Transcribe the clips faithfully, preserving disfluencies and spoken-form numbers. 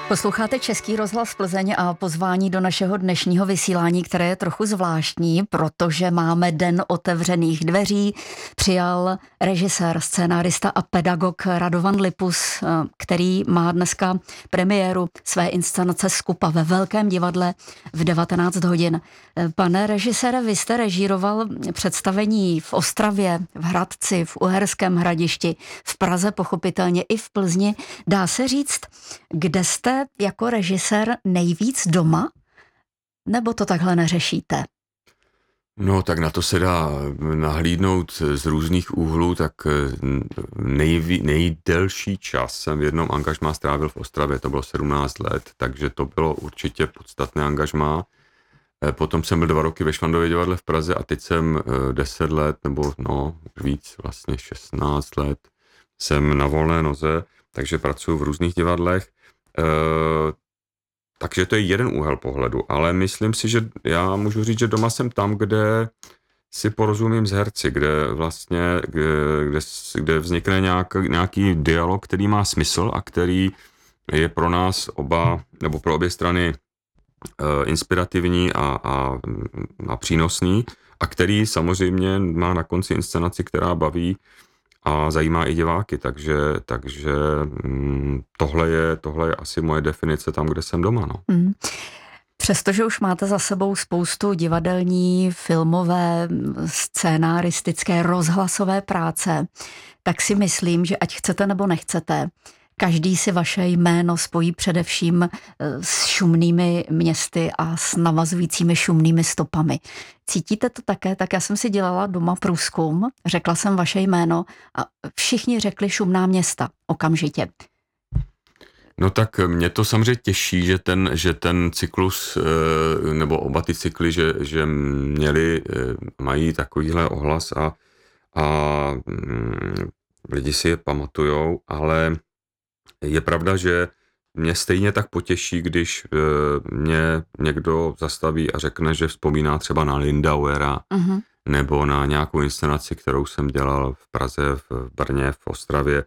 Posloucháte Český rozhlas Plzeň a pozvání do našeho dnešního vysílání, které je trochu zvláštní, protože máme Den otevřených dveří. Přijal režisér, scénárista a pedagog Radovan Lipus, který má dneska premiéru své inscenace Skupa ve Velkém divadle v devatenáct hodin. Pane režisére, vy jste režíroval představení v Ostravě, v Hradci, v Uherském Hradišti, v Praze pochopitelně i v Plzni. Dá se říct, kde jste jako režisér nejvíc doma? Nebo to takhle neřešíte? No, tak na to se dá nahlídnout z různých úhlů, tak nejví, nejdelší čas jsem v jednom angažmá strávil v Ostravě, to bylo sedmnáct let, takže to bylo určitě podstatné angažmá. Potom jsem byl dva roky ve Švandově divadle v Praze a teď jsem deset let, nebo no víc, vlastně šestnáct let jsem na volné noze, takže pracuji v různých divadlech. Uh, takže to je jeden úhel pohledu, ale myslím si, že já můžu říct, že doma jsem tam, kde si porozumím s herci, kde vlastně, kde, kde, kde vznikne nějaký, nějaký dialog, který má smysl a který je pro nás oba, nebo pro obě strany uh, inspirativní a, a, a přínosný a který samozřejmě má na konci inscenaci, která baví a zajímá i diváky, takže, takže mm, tohle, je, tohle je asi moje definice tam, kde jsem doma. No. Mm. Přestože už máte za sebou spoustu divadelní, filmové, scénaristické, rozhlasové práce, tak si myslím, že ať chcete nebo nechcete, každý si vaše jméno spojí především s šumnými městy a s navazujícími šumnými stopami. Cítíte to také? Tak já jsem si dělala doma průzkum, řekla jsem vaše jméno a všichni řekli šumná města okamžitě. No tak mě to samozřejmě těší, že ten, že ten cyklus, nebo oba ty cykly, že, že měli, mají takovýhle ohlas a, a lidi si je pamatujou, ale je pravda, že mě stejně tak potěší, když mě někdo zastaví a řekne, že vzpomíná třeba na Lindauera uh-huh. nebo na nějakou inscenaci, kterou jsem dělal v Praze, v Brně, v Ostravě.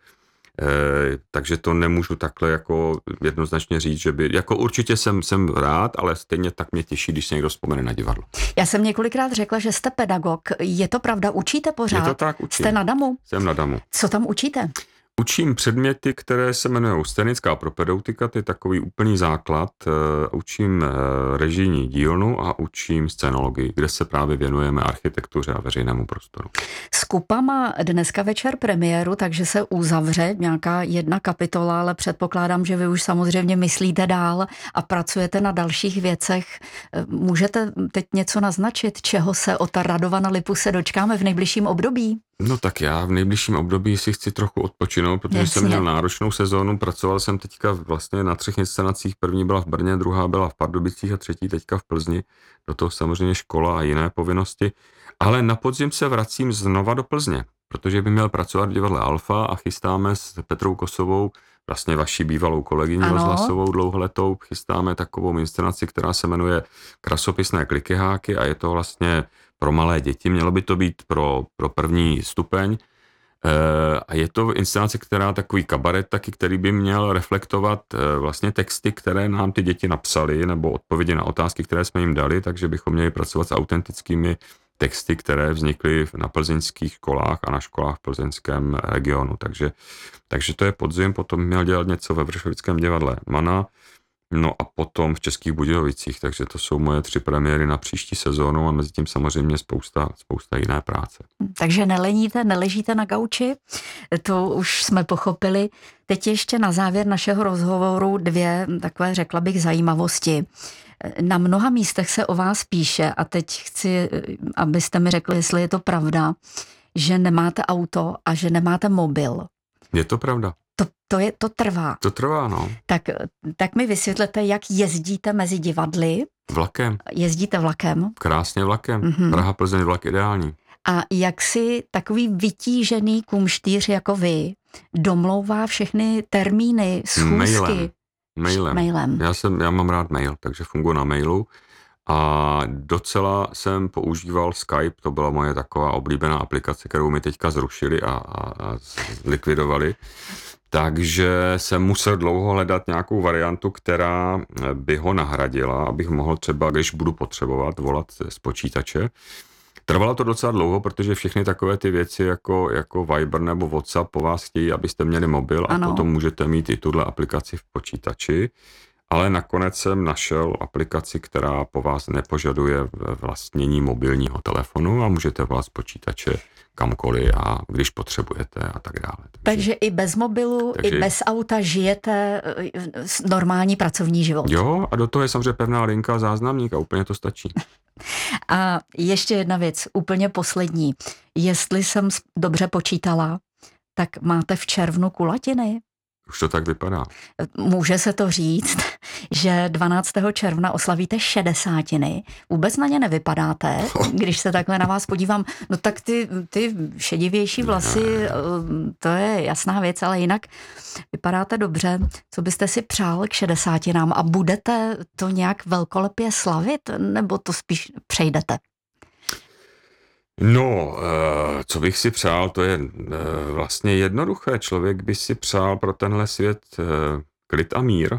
E, takže to nemůžu takhle jako jednoznačně říct, že by, jako určitě jsem, jsem rád, ale stejně tak mě těší, když se někdo vzpomene na divadlo. Já jsem několikrát řekla, že jste pedagog. Je to pravda? Učíte pořád? Je to tak, učím. Jste na damu? Jsem na damu. Co tam učíte? Učím předměty, které se jmenují scénická propedeutika, to je takový úplný základ. Učím režijní dílnu a učím scénologii, kde se právě věnujeme architektuře a veřejnému prostoru. Skupa má dneska večer premiéru, takže se uzavře nějaká jedna kapitola, ale předpokládám, že vy už samozřejmě myslíte dál a pracujete na dalších věcech. Můžete teď něco naznačit, čeho se od Radovana Lipuse dočkáme v nejbližším období? No tak já v nejbližším období si chci trochu odpočinout, protože Jasně. jsem měl náročnou sezónu, pracoval jsem teďka vlastně na třech inscenacích, první byla v Brně, druhá byla v Pardubicích a třetí teďka v Plzni, do toho samozřejmě škola a jiné povinnosti, ale na podzim se vracím znova do Plzně, protože bych měl pracovat v divadle Alfa a chystáme s Petrou Kosovou, vlastně vaší bývalou kolegyní rozhlasovou dlouholetou, chystáme takovou inscenaci, která se jmenuje Krasopisné klikyháky a je to vlastně pro malé děti, mělo by to být pro, pro první stupeň e, a je to inscenace, která takový kabaret taky, který by měl reflektovat e, vlastně texty, které nám ty děti napsaly nebo odpovědi na otázky, které jsme jim dali, takže bychom měli pracovat s autentickými texty, které vznikly na plzeňských školách a na školách v plzeňském regionu, takže, takže to je podzim, potom měl dělat něco ve Vršovickém divadle Mana, no a potom v Českých Budějovicích, takže to jsou moje tři premiéry na příští sezónu a mezi tím samozřejmě spousta, spousta jiné práce. Takže neleníte, neležíte na gauči, to už jsme pochopili. Teď ještě na závěr našeho rozhovoru dvě takové, řekla bych, zajímavosti. Na mnoha místech se o vás píše a teď chci, abyste mi řekli, jestli je to pravda, že nemáte auto a že nemáte mobil. Je to pravda. To, to, je, to trvá. To trvá, no. Tak, tak mi vysvětlete, jak jezdíte mezi divadly. Vlakem. Jezdíte vlakem. Krásně vlakem. Mm-hmm. Praha, Plzeň, vlak ideální. A jak si takový vytížený kumštýř jako vy domlouvá všechny termíny, schůzky? Mailem. Mailem. Mailem. Já, jsem, já mám rád mail, takže funguji na mailu. A docela jsem používal Skype, to byla moje taková oblíbená aplikace, kterou mi teďka zrušili a, a, a zlikvidovali. takže jsem musel dlouho hledat nějakou variantu, která by ho nahradila, abych mohl třeba, když budu potřebovat, volat z počítače. Trvalo to docela dlouho, protože všechny takové ty věci jako, jako Viber nebo WhatsApp po vás chtějí, abyste měli mobil a ano. Potom můžete mít i tuhle aplikaci v počítači. Ale nakonec jsem našel aplikaci, která po vás nepožaduje vlastnění mobilního telefonu a můžete volat z počítače kamkoliv a když potřebujete a tak dále. Takže, takže i bez mobilu, takže, i bez auta žijete normální pracovní život. Jo, a do toho je samozřejmě pevná linka a záznamník a úplně to stačí. A ještě jedna věc, úplně poslední. Jestli jsem dobře počítala, tak máte v červnu kulatiny? Už to tak vypadá. Může se to říct, že dvanáctého června oslavíte šedesátiny. Vůbec na ně nevypadáte, když se takhle na vás podívám. No tak ty, ty šedivější vlasy, to je jasná věc, ale jinak vypadáte dobře. Co byste si přál k šedesátinám a budete to nějak velkolepě slavit, nebo to spíš přejdete? No, co bych si přál, to je vlastně jednoduché. Člověk by si přál pro tenhle svět klid a mír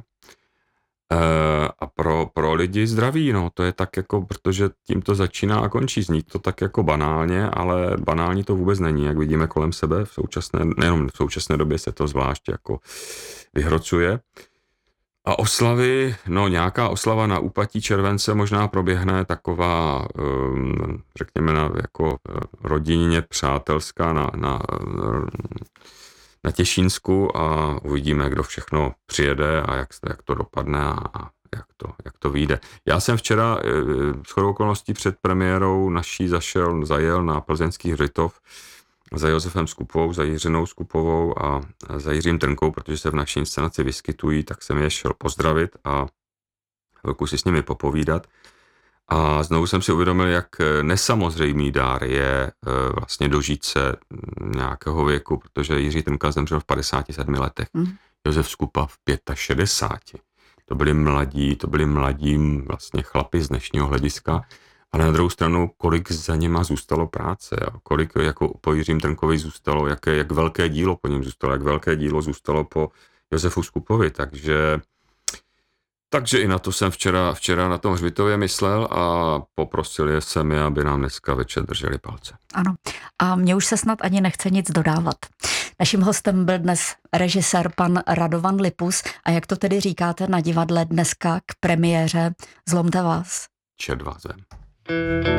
a pro, pro lidi zdraví. No, to je tak jako, protože tím to začíná a končí. Zní to tak jako banálně, ale banální to vůbec není, jak vidíme kolem sebe v současné, nejenom v současné době se to zvlášť jako vyhrocuje. A oslavy, no nějaká oslava na úpatí července možná proběhne taková, řekněme, na, jako rodině přátelská na, na, na Těšínsku a uvidíme, kdo všechno přijede a jak, jak to dopadne a jak to, jak to vyjde. Já jsem včera shodou okolností před premiérou naší zašel, zajel na plzeňský Hřitov za Josefem Skupovou, za Jiřinou Skupovou a za Jiřím Trnkou, protože se v naší inscenaci vyskytují, tak jsem je šel pozdravit a chvilku si s nimi popovídat. A znovu jsem si uvědomil, jak nesamozřejmý dár je vlastně dožít se nějakého věku, protože Jiří Trnka zemřel v padesáti sedmi letech, mm. Josef Skupa v šedesáti pěti. To byli mladí, to byli mladí vlastně chlapi z dnešního hlediska, ale na druhou stranu, kolik za něma zůstalo práce, jo? Kolik jako po Jiřím Trnkovi zůstalo, jaké, jak velké dílo po něm zůstalo, jak velké dílo zůstalo po Josefu Skupovi, takže, takže i na to jsem včera, včera na tom hřbitově myslel a poprosil jsem je, aby nám dneska večer drželi palce. Ano, a mě už se snad ani nechce nic dodávat. Naším hostem byl dnes režisér pan Radovan Lipus a jak to tedy říkáte na divadle dneska k premiéře Zlomte vás? Čert vás vem.